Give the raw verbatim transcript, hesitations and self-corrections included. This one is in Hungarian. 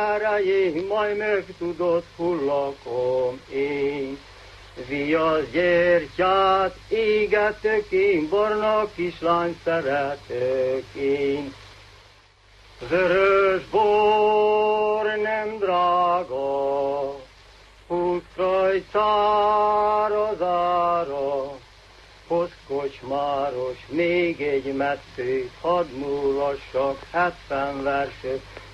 Jé, majd meg tudod hullakom én. Viasz gyertyát égetök én, barna kislány szeretök én. Vörös bor nem drága, puszkaj szárazára, hoz kocsmáros még egy meccőt, hadd múlassak hetven verset.